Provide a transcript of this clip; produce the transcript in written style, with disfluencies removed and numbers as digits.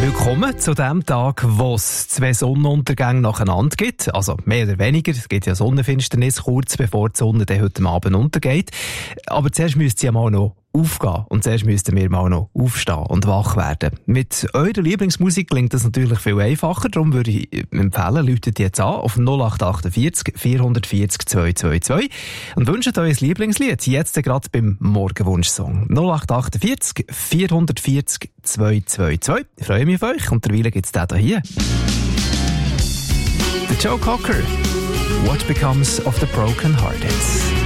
Willkommen zu dem Tag, wo es 2 Sonnenuntergänge nacheinander gibt. Also mehr oder weniger. Es gibt ja Sonnenfinsternis kurz bevor die Sonne dann heute Abend untergeht. Aber zuerst müsste sie ja mal noch aufgehen. Und zuerst müssten wir mal noch aufstehen und wach werden. Mit eurer Lieblingsmusik klingt das natürlich viel einfacher. Darum würde ich empfehlen, läutet jetzt an auf 0848 440 222 und wünscht euch ein Lieblingslied. Jetzt gerade beim Morgenwunsch-Song. 0848 440 222. Ich freue mich auf euch. Und derweil gibt es den hier. Der Joe Cocker. What Becomes of the Broken Hearted.